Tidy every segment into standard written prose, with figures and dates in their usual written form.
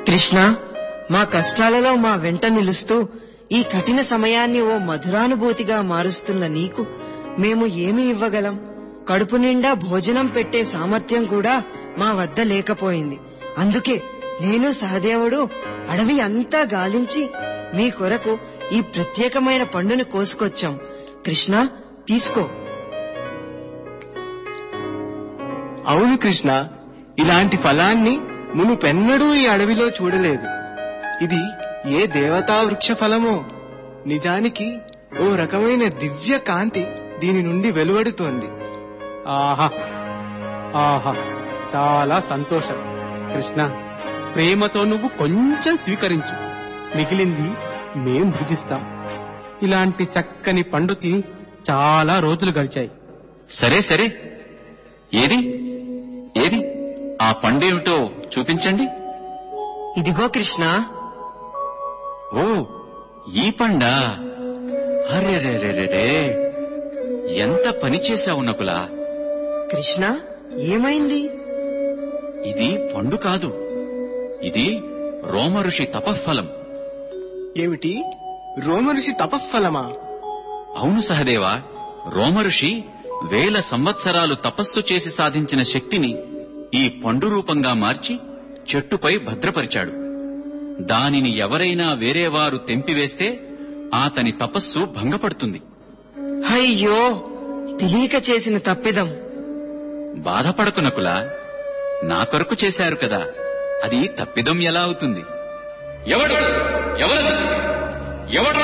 కృష్ణ, మా కష్టాలలో మా వెంట నిలుస్తూ ఈ కఠిన సమయాన్ని ఓ మధురానుభూతిగా మారుస్తున్న నీకు మేము ఏమి ఇవ్వగలం? కడుపు నిండా భోజనం పెట్టే సామర్థ్యం కూడా మా వద్ద లేకపోయింది. అందుకే నేను సహదేవుడు అడవి అంతా గాలించి మీ కొరకు ఈ ప్రత్యేకమైన పండుని కోసుకొచ్చాం. కృష్ణ, తీసుకో. అవును కృష్ణ, ఇలాంటి ఫలాన్ని మునుపెన్నడూ ఈ అడవిలో చూడలేదు. ఇది ఏ దేవతా వృక్ష ఫలమో. నిజానికి ఓ రకమైన దివ్య కాంతి దీని నుండి వెలువడుతోంది. ఆహా ఆహా, చాలా సంతోషం కృష్ణ. ప్రేమతో నువ్వు కొంచెం స్వీకరించు, మిగిలింది మేం భుజిస్తాం. ఇలాంటి చక్కని పండు తిని చాలా రోజులు గడిచాయి. సరే సరే, ఏది ఏది ఆ పండేమిటో చూపించండి. ఇదిగో కృష్ణ. ఓ, ఈ పండా? అరెరెరెరే, ఎంత పని చేశావు నకులా. కృష్ణ, ఏమైంది? ఇది పండు కాదు, ఇది రోమఋషి తపఫలం. ఏమిటి, రోమఋషి తపఫలమా? అవును సహదేవా, రోమఋషి 1000 సంవత్సరాలు తపస్సు చేసి సాధించిన శక్తిని ఈ పండు రూపంగా మార్చి చెట్టుపై భద్రపరిచాడు. దానిని ఎవరైనా వేరేవారు తెంపివేస్తే అతని తపస్సు భంగపడుతుంది. అయ్యో, తెలియక చేసిన తప్పిదం. బాధపడకు నకులా, నా కొరకు చేశారు కదా, అది తప్పిదం ఎలా అవుతుంది? ఎవడు ఎవరది ఎవడు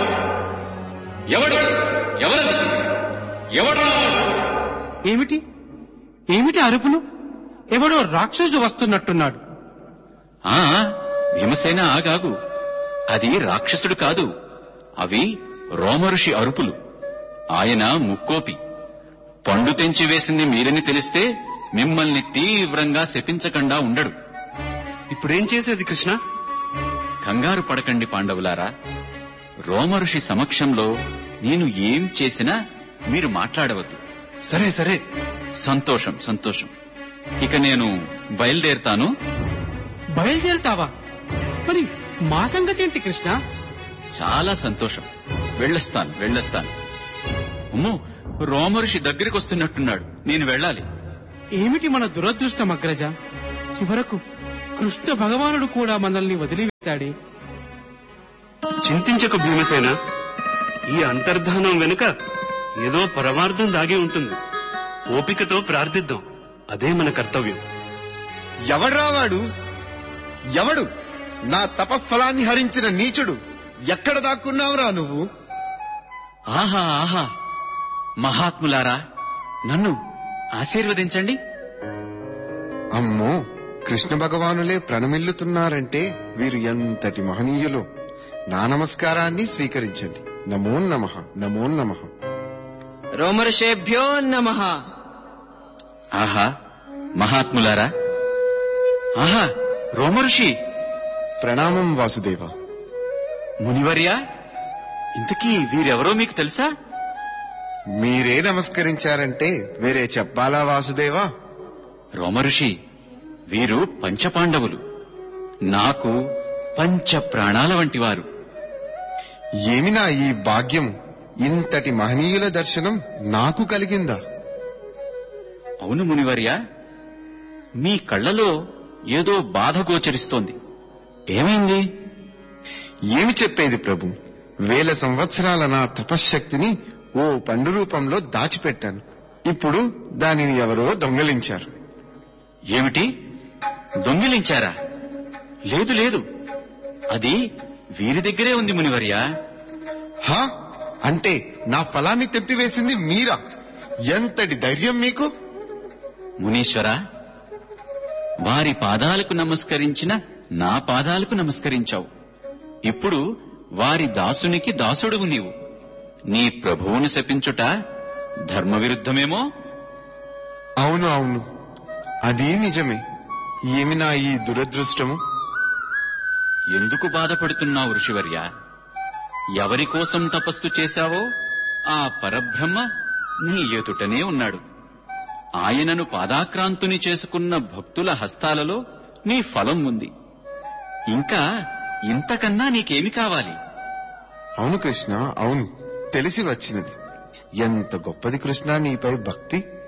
ఎవడు ఎవరది ఎవడు? ఏమిటి ఏమిటి అరుపులు? ఎవడో రాక్షసుడు వస్తున్నట్టున్నాడు. ఆ, భీమసేన ఆగాగు, అది రాక్షసుడు కాదు, అవి రోమఋషి అరుపులు. ఆయన ముక్కోపి. పండు తెంచి వేసింది మీరని తెలిస్తే మిమ్మల్ని తీవ్రంగా శపించకుండా ఉండడు. ఇప్పుడేం చేసేది కృష్ణ? కంగారు పడకండి పాండవులారా. రోమఋషి సమక్షంలో నేను ఏం చేసినా మీరు మాట్లాడవద్దు. సరే సరే. సంతోషం సంతోషం. ఇక నేను బయలుదేరుతాను. బయలుదేరుతావా? మరి మా సంగతి ఏంటి కృష్ణ? చాలా సంతోషం, వెళ్ళొస్తాను వెళ్ళొస్తాను. అమ్మో, రోమఋషి దగ్గరికి వస్తున్నట్టున్నాడు, నేను వెళ్ళాలి. ఏమిటి మన దురదృష్టం అగ్రజ, చివరకు కృష్ణ భగవానుడు కూడా మనల్ని వదిలివేశాడే. చింతించకు భీమసేన, ఈ అంతర్ధానం వెనుక ఏదో పరమార్థం దాగి ఉంటుంది. ఓపికతో ప్రార్థిద్దాం, అదే మన కర్తవ్యం. ఎవడ్రావాడు? ఎవడు? నా తపఫలాన్ని హరించిన నీచుడు! ఎక్కడ దాక్కున్నావురా నువ్వు? ఆహా ఆహా, మహాత్ములారా, నన్ను ఆశీర్వదించండి. అమ్మో, కృష్ణ భగవానులే ప్రణమిల్లుతున్నారంటే వీరు ఎంతటి మహనీయులో. నా నమస్కారాన్ని స్వీకరించండి. నమో నమః, నమో నమః. రోమర్షేభ్యో నమః. ఆహా, మహాత్ములారా. ఆహా, రోమఋషి. ప్రణామం వాసుదేవ. మునివర్య, ఇంతకీ వీరెవరో మీకు తెలుసా? మీరే నమస్కరించారంటే వేరే చెప్పాలా వాసుదేవా? రోమఋషి, వీరు పంచపాండవులు, నాకు పంచ ప్రాణాల వంటివారు. ఏమినా ఈ భాగ్యం! ఇంతటి మహనీయుల దర్శనం నాకు కలిగిందా? అవును మునివర్య, మీ కళ్లలో ఏదో బాధ గోచరిస్తోంది. ఏమైంది? ఏమి చెప్పేది ప్రభు? 1000 సంవత్సరాల నా తపశ్శక్తిని ఓ పండు రూపంలో దాచిపెట్టాను. ఇప్పుడు దానిని ఎవరో దొంగిలించారు. ఏమిటి, దొంగిలించారా? లేదు లేదు, అది వీరి దగ్గరే ఉంది మునివర్య. హా? అంటే నా ఫలాన్ని తెంపివేసింది మీరా? ఎంతటి ధైర్యం మీకు? మునీశ్వర, వారి పాదాలకు నమస్కరించిన నా పాదాలకు నమస్కరించావు. ఇప్పుడు వారి దాసునికి దాసుడువు నీవు. నీ ప్రభువును శపించుట ధర్మ విరుద్ధమేమో? అవును అవును, అది నిజమే. ఏమి నా ఈ దురదృష్టము? ఎందుకు బాధపడుతున్నావు ఋషివర్య? ఎవరి కోసం తపస్సు చేశావో ఆ పరబ్రహ్మ నీ ఎదుటనే ఉన్నాడు. ఆయనను పాదాక్రాంతుని చేసుకున్న భక్తుల హస్తాలలో నీ ఫలం ఉంది. ఇంకా ఇంతకన్నా నీకేమి కావాలి? అవును కృష్ణ, అవును, తెలిసి వచ్చినది. ఎంత గొప్పది కృష్ణ నీపై భక్తి.